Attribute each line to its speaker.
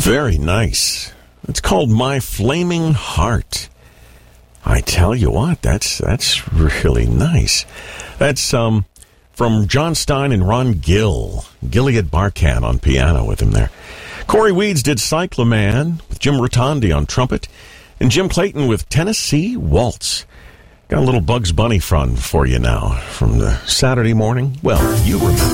Speaker 1: Very nice. It's called My Flaming Heart. I tell you what, that's really nice. That's from John Stein and Ron Gill. Gilead Barkan on piano with him there. Corey Weeds did Cyclaman with Jim Rotondi on trumpet. And Jim Clayton with Tennessee Waltz. Got a little Bugs Bunny fun for you now from the Saturday morning. Well, you remember.